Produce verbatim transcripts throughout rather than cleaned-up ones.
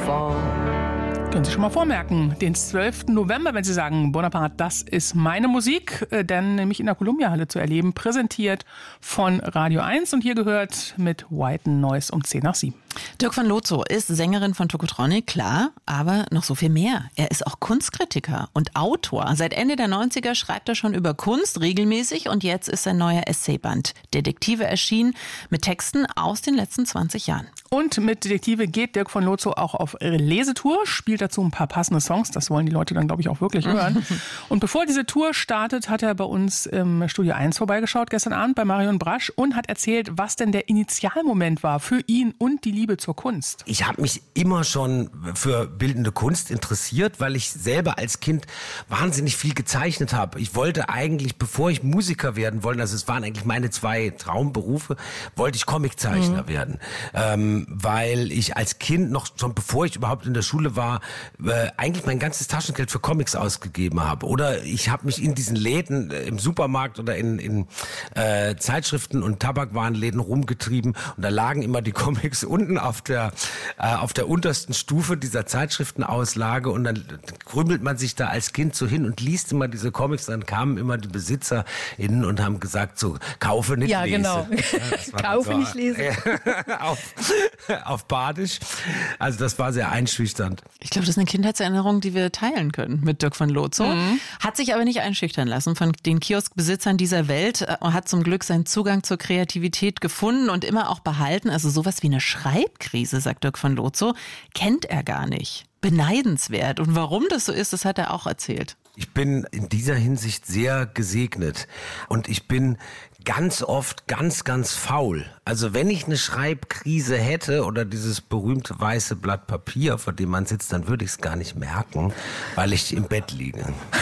fall. Können Sie schon mal vormerken, den zwölften November, wenn Sie sagen, Bonaparte, das ist meine Musik, dann nämlich in der Columbia-Halle zu erleben, präsentiert von Radio eins und hier gehört mit White Noise um zehn nach sieben. Dirk van Lozo ist Sängerin von Tokotronic, klar, aber noch so viel mehr. Er ist auch Kunstkritiker und Autor. Seit Ende der neunziger schreibt er schon über Kunst regelmäßig und jetzt ist sein neuer Essayband Detektive erschienen mit Texten aus den letzten zwanzig Jahren. Und mit Detektive geht Dirk van Lozo auch auf Lesetour, spielt dazu ein paar passende Songs, das wollen die Leute dann, glaube ich, auch wirklich hören. Und bevor diese Tour startet, hat er bei uns im Studio eins vorbeigeschaut, gestern Abend bei Marion Brasch und hat erzählt, was denn der Initialmoment war für ihn und die Liebe zur Kunst. Ich habe mich immer schon für bildende Kunst interessiert, weil ich selber als Kind wahnsinnig viel gezeichnet habe. Ich wollte eigentlich, bevor ich Musiker werden wollte, also es waren eigentlich meine zwei Traumberufe, wollte ich Comiczeichner mhm. werden. Ähm, weil ich als Kind noch, schon bevor ich überhaupt in der Schule war, äh, eigentlich mein ganzes Taschengeld für Comics ausgegeben habe. Oder ich habe mich in diesen Läden äh, im Supermarkt oder in, in äh, Zeitschriften und Tabakwarenläden rumgetrieben und da lagen immer die Comics unten auf der äh, auf der untersten Stufe dieser Zeitschriftenauslage und dann krümelt man sich da als Kind so hin und liest immer diese Comics. Dann kamen immer die BesitzerInnen und haben gesagt so, kaufe nicht ja, lese. Genau. Ja, kaufe so, nicht lese. auf, auf Badisch. Also das war sehr einschüchternd. Ich glaube, das ist eine Kindheitserinnerung, die wir teilen können mit Dirk van Lozo. Mhm. Hat sich aber nicht einschüchtern lassen von den Kioskbesitzern dieser Welt. Er hat zum Glück seinen Zugang zur Kreativität gefunden und immer auch behalten. Also sowas wie eine Schreibkrise, sagt Dirk van Lozo, kennt er gar nicht. Beneidenswert. Und warum das so ist, das hat er auch erzählt. Ich bin in dieser Hinsicht sehr gesegnet und ich bin ganz oft ganz, ganz faul. Also wenn ich eine Schreibkrise hätte oder dieses berühmte weiße Blatt Papier, vor dem man sitzt, dann würde ich es gar nicht merken, weil ich im Bett liege.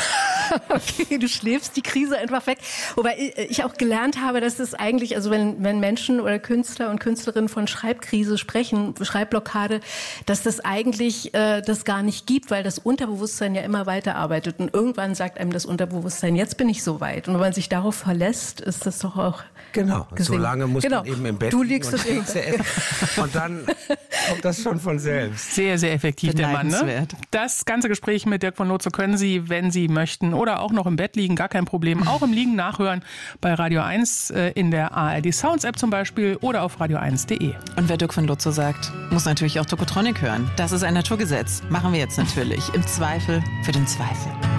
Okay, du schläfst die Krise einfach weg. Wobei ich auch gelernt habe, dass es eigentlich, also wenn, wenn Menschen oder Künstler und Künstlerinnen von Schreibkrise sprechen, Schreibblockade, dass das eigentlich äh, das gar nicht gibt, weil das Unterbewusstsein ja immer weiterarbeitet. Und irgendwann sagt einem das Unterbewusstsein, jetzt bin ich so weit. Und wenn man sich darauf verlässt, ist das doch auch Genau, gesehen. so lange muss genau. man eben im Bett du liegen liegst und, im Bett. Und dann kommt das schon von selbst. Sehr, sehr effektiv, der Mann. Ne? Das ganze Gespräch mit Dirk van Lozo können Sie, wenn Sie möchten, oder auch noch im Bett liegen, gar kein Problem, auch im Liegen nachhören bei Radio eins äh, in der A R D Sounds App zum Beispiel oder auf radio eins punkt de. Und wer Dirk van Lozo sagt, muss natürlich auch Tokotronic hören. Das ist ein Naturgesetz. Machen wir jetzt natürlich. Im Zweifel für den Zweifel.